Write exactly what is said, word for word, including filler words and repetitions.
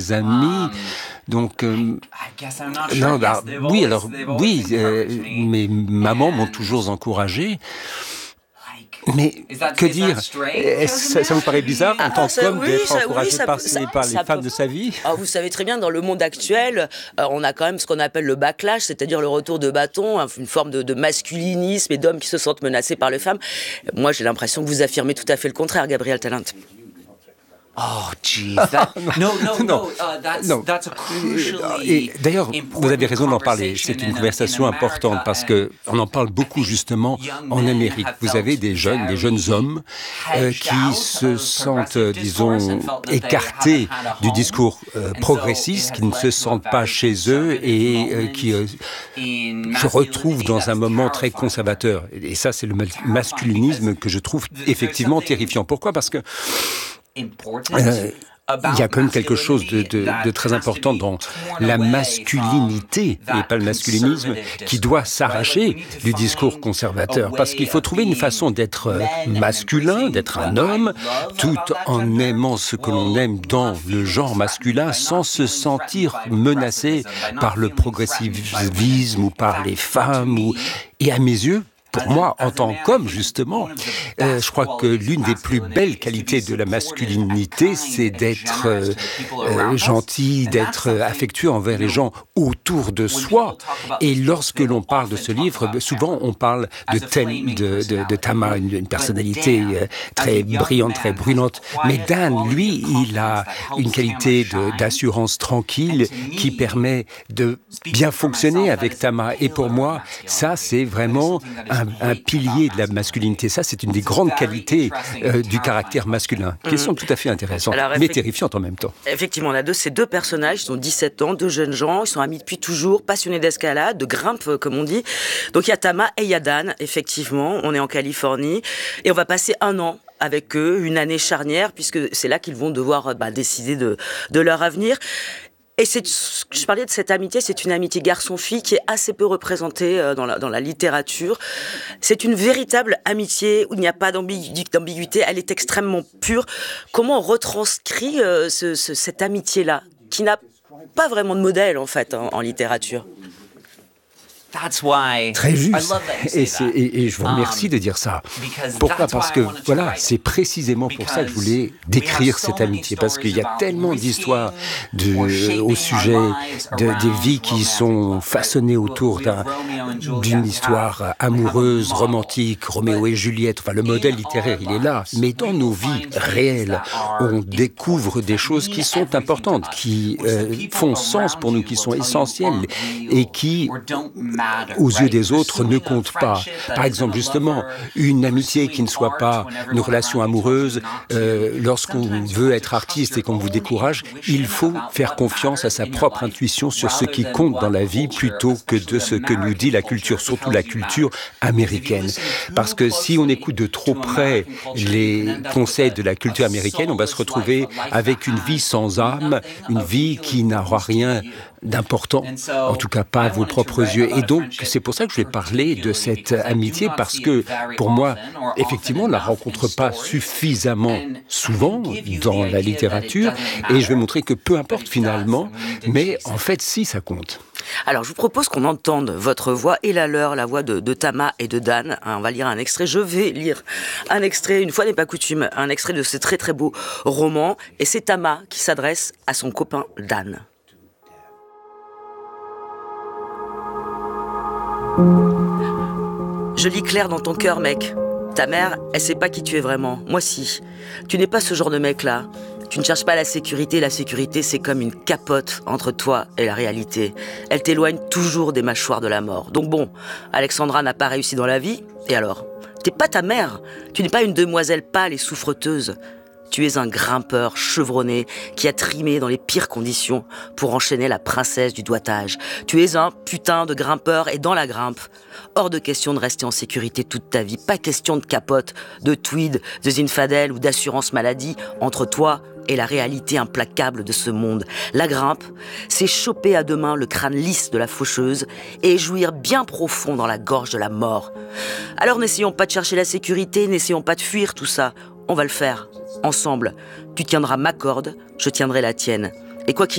nos amis. Donc, euh, non, bah, oui, alors, oui, euh, mes mamans m'ont toujours encouragé. Mais que dire? Ça, ça vous paraît bizarre en Ah, tant ça, qu'homme oui, d'être ça, encouragé oui, ça par, peut- ses- ça- par les ça femmes peut- de sa vie? Alors, vous savez très bien, dans le monde actuel, euh, on a quand même ce qu'on appelle le backlash, c'est-à-dire le retour de bâton, hein, une forme de, de masculinisme et d'hommes qui se sentent menacés par les femmes. Moi, j'ai l'impression que vous affirmez tout à fait le contraire, Gabriel Talent. Oh, geez. That, no, no, Non. no. Uh, that's, Non. that's a crucially Et d'ailleurs, vous avez raison d'en parler. important C'est une conversation conversation in importante America, parce and que on en parle beaucoup justement en Amérique. Vous avez des jeunes, des jeunes hommes euh, qui se sentent, euh, disons, écartés du discours euh, progressiste, qui ne se sentent pas chez eux et euh, qui euh, se retrouvent dans un moment très conservateur. Et ça, c'est le ma- masculinisme que je trouve effectivement terrifiant. Pourquoi? Parce que Euh, il y a quand même quelque chose de, de, de très important dans la masculinité, et pas le masculinisme, qui doit s'arracher du discours conservateur. Parce qu'il faut trouver une façon d'être masculin, d'être un homme, tout en aimant ce que l'on aime dans le genre masculin, sans se sentir menacé par le progressivisme ou par les femmes. Ou... Et à mes yeux, pour moi, en tant qu'homme, justement, euh, je crois que l'une des plus belles qualités de la masculinité, c'est d'être euh, euh, gentil, d'être euh, affectueux envers les gens autour de soi. Et lorsque l'on parle de ce livre, souvent on parle de, Ten, de, de, de Tama, une, une personnalité euh, très brillante, très brûlante. Mais Dan, lui, il a une qualité de, d'assurance tranquille qui permet de bien fonctionner avec Tama. Et pour moi, ça, c'est vraiment un Un, un pilier de la masculinité. Ça, c'est une des grandes qualités euh, du caractère masculin. Question tout à fait intéressante, Alors, mais terrifiante en même temps. Effectivement, on a deux, ces deux personnages, ils ont dix-sept ans, deux jeunes gens, ils sont amis depuis toujours, passionnés d'escalade, de grimpe, comme on dit. Donc il y a Tama et il y a Dan, effectivement. On est en Californie et on va passer un an avec eux, une année charnière, puisque c'est là qu'ils vont devoir bah, décider de, de leur avenir. Et c'est, je parlais de cette amitié, c'est une amitié garçon-fille qui est assez peu représentée dans la, dans la littérature. C'est une véritable amitié où il n'y a pas d'ambiguïté, elle est extrêmement pure. Comment on retranscrit euh, ce, ce, cette amitié-là, qui n'a pas vraiment de modèle en fait en, en littérature? That's why Très juste. I love that you say Et, c'est, that. et, et je vous remercie Um, de dire ça. because Pourquoi? that's Parce why que I wanted to voilà, write. c'est précisément pour ça que je voulais Because décrire we have so cette many amitié. Parce qu'il y a stories tellement about d'histoires risking or de, shaping au our sujet lives de, des around vies qui romantic sont love, façonnées right? autour Look, d'un, we have Romeo and Juliet, d'une we have- histoire we have a amoureuse, model. romantique, Roméo et Juliette. Enfin, le modèle littéraire, il est là. Mais dans nos vies réelles, on découvre des choses qui sont importantes, qui euh, font sens pour nous, qui sont essentielles et qui, aux yeux des autres, ne comptent pas. Par exemple, justement, une amitié qui ne soit pas une relation amoureuse, euh, lorsqu'on veut être artiste et qu'on vous décourage, il faut faire confiance à sa propre intuition sur ce qui compte dans la vie plutôt que de ce que nous dit la culture, surtout la culture américaine. Parce que si on écoute de trop près les conseils de la culture américaine, on va se retrouver avec une vie sans âme, une vie qui n'aura rien d'important, en tout cas pas à vos propres yeux. Et donc, c'est pour ça que je vais parler de cette amitié, parce que, pour moi, effectivement, on ne la rencontre pas suffisamment souvent dans la littérature, et je vais montrer que peu importe finalement, mais en fait, si, ça compte. Alors, je vous propose qu'on entende votre voix et la leur, la voix de, de Tama et de Dan. Hein, on va lire un extrait. Je vais lire un extrait, une fois n'est pas coutume, un extrait de ce très très beau roman. Et c'est Tama qui s'adresse à son copain Dan. Je lis clair dans ton cœur, mec. Ta mère, elle sait pas qui tu es vraiment. Moi, si. Tu n'es pas ce genre de mec-là. Tu ne cherches pas la sécurité. La sécurité, c'est comme une capote entre toi et la réalité. Elle t'éloigne toujours des mâchoires de la mort. Donc bon, Alexandra n'a pas réussi dans la vie. Et alors ? T'es pas ta mère. Tu n'es pas une demoiselle pâle et souffreteuse. Tu es un grimpeur chevronné qui a trimé dans les pires conditions pour enchaîner la princesse du doigtage. Tu es un putain de grimpeur et dans la grimpe. Hors de question de rester en sécurité toute ta vie. Pas question de capote, de tweed, de zinfandel ou d'assurance maladie entre toi et la réalité implacable de ce monde. La grimpe, c'est choper à deux mains le crâne lisse de la faucheuse et jouir bien profond dans la gorge de la mort. Alors n'essayons pas de chercher la sécurité, n'essayons pas de fuir tout ça. On va le faire. Ensemble, tu tiendras ma corde, je tiendrai la tienne. Et quoi qu'il